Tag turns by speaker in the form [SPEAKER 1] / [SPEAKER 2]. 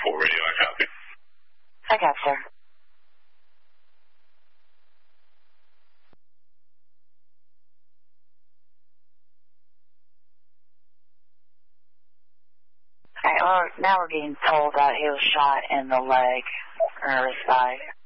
[SPEAKER 1] 4 radio, I copy.
[SPEAKER 2] I got, sir. Okay, well, now we're getting told that he was shot in the leg or his side.